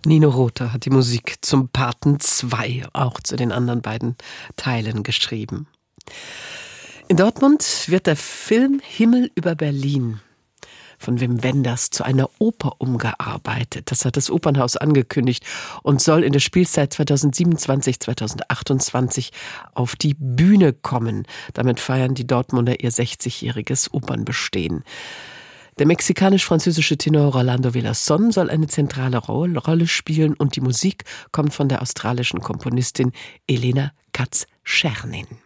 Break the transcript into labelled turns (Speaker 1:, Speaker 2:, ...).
Speaker 1: Nino Rota hat die Musik zum Paten 2, auch zu den anderen beiden Teilen geschrieben. In Dortmund wird der Film Himmel über Berlin von Wim Wenders zu einer Oper umgearbeitet. Das hat das Opernhaus angekündigt und soll in der Spielzeit 2027/2028 auf die Bühne kommen. Damit feiern die Dortmunder ihr 60-jähriges Opernbestehen. Der mexikanisch-französische Tenor Rolando Villazón soll eine zentrale Rolle spielen und die Musik kommt von der australischen Komponistin Elena Katz-Schernin.